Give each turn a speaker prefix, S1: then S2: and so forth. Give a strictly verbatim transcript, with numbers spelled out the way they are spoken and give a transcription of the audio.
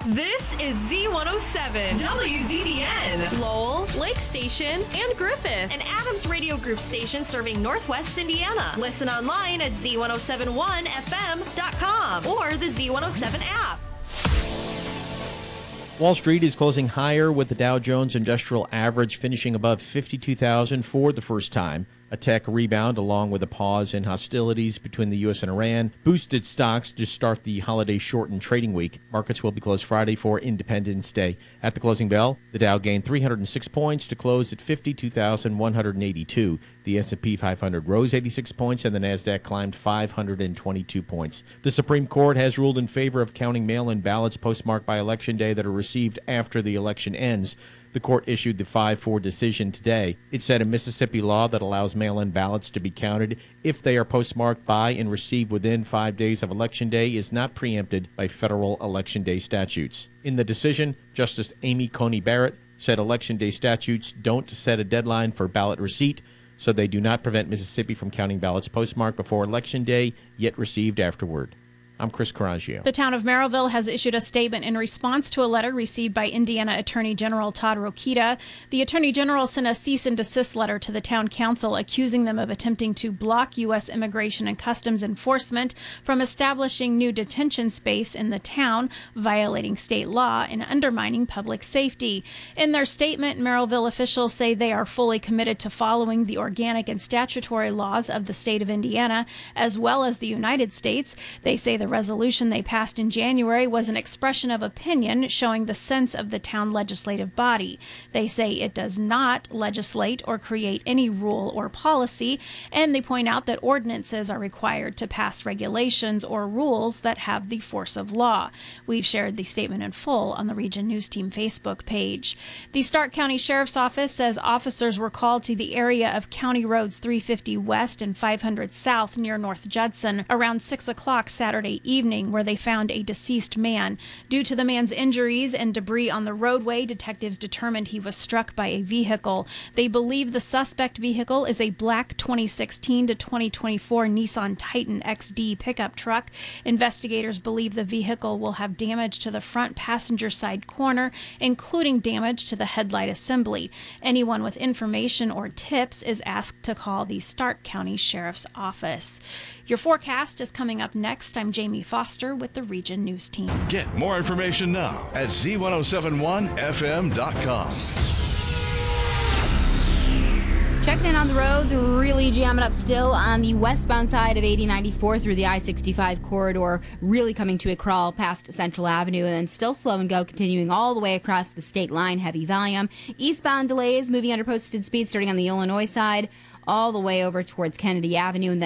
S1: This is Z one oh seven, W Z B N, Lowell, Lake Station, and Griffith, an Adams Radio Group station serving Northwest Indiana. Listen online at Z one oh seven one F M dot com or the Z one oh seven app.
S2: Wall Street is closing higher with the Dow Jones Industrial Average finishing above fifty-two thousand for the first time. A tech rebound, along with a pause in hostilities between the U S and Iran, boosted stocks to start the holiday-shortened trading week. Markets will be closed Friday for Independence Day. At the closing bell, the Dow gained three hundred six points to close at fifty-two thousand one hundred eighty-two. The S and P five hundred rose eighty-six points, and the Nasdaq climbed five hundred twenty-two points. The Supreme Court has ruled in favor of counting mail-in ballots postmarked by Election Day that are received after the election ends. The court issued the five four decision today. It said a Mississippi law that allows mail-in ballots to be counted if they are postmarked by and received within five days of Election Day is not preempted by federal Election Day statutes. In the decision, Justice Amy Coney Barrett said Election Day statutes don't set a deadline for ballot receipt, so they do not prevent Mississippi from counting ballots postmarked before Election Day, yet received afterward. I'm Chris Coraggio.
S3: The town of Merrillville has issued a statement in response to a letter received by Indiana Attorney General Todd Rokita. The Attorney General sent a cease and desist letter to the town council accusing them of attempting to block U S Immigration and Customs Enforcement from establishing new detention space in the town, violating state law and undermining public safety. In their statement, Merrillville officials say they are fully committed to following the organic and statutory laws of the state of Indiana, as well as the United States. They say the resolution they passed in January was an expression of opinion showing the sense of the town legislative body. They say it does not legislate or create any rule or policy, and they point out that ordinances are required to pass regulations or rules that have the force of law. We've shared the statement in full on the Region News Team Facebook page. The Stark County Sheriff's Office says officers were called to the area of County Roads three fifty West and five hundred South near North Judson around six o'clock Saturday evening, where they found a deceased man. Due to the man's injuries and debris on the roadway, detectives determined he was struck by a vehicle. They believe the suspect vehicle is a black twenty sixteen to twenty twenty-four Nissan Titan X D pickup truck. Investigators believe the vehicle will have damage to the front passenger side corner, including damage to the headlight assembly. Anyone with information or tips is asked to call the Stark County Sheriff's Office. Your forecast is coming up next. I'm Jamie Foster with the Region News Team.
S4: Get more information now at Z ten seventy-one F M dot com.
S5: Checking in on the roads, really jamming up still on the westbound side of eighty ninety-four through the I sixty-five corridor, really coming to a crawl past Central Avenue, and then still slow and go, continuing all the way across the state line, heavy volume. Eastbound delays moving under posted speed starting on the Illinois side, all the way over towards Kennedy Avenue, and then